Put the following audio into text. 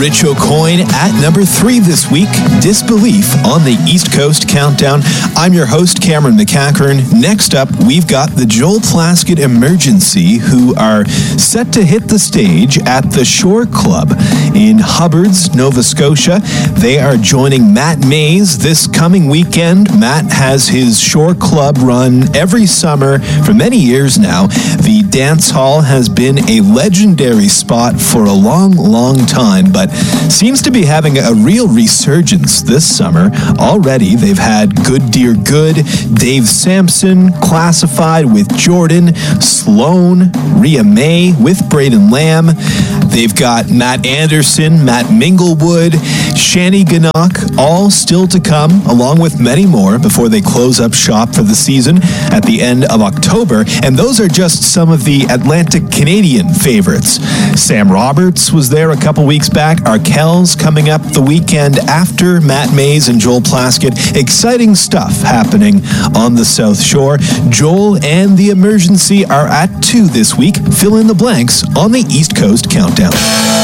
Rich Aucoin at number 3 this week, Disbelief on the East Coast Countdown. I'm your host, Cameron McCackern. Next up, we've got the Joel Plaskett Emergency, who are set to hit the stage at the Shore Club in Hubbards, Nova Scotia. They are joining Matt Mays this coming weekend. Matt has his Shore Club run every summer for many years now. The dance hall has been a legendary spot for a long, long time, but seems to be having a real resurgence this summer. Already, they've had Good Dear Good, Dave Sampson, Classified with Jordan, Sloan, Rhea May with Braden Lamb. They've got Matt Anderson, Matt Minglewood, Shani Gannock, all still to come, along with many more before they close up shop for the season at the end of October. And those are just some of the Atlantic Canadian favorites. Sam Roberts was there a couple weeks back. Arkells coming up the weekend after Matt Mays and Joel Plaskett. Exciting stuff happening on the South Shore. Joel and the Emergency are at 2 this week. Fill in the blanks on the East Coast Countdown.